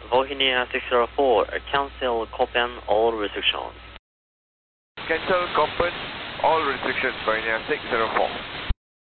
Bohemia 604, cancel Copen all restrictions. Cancel Copen all restrictions, Bohemia 604.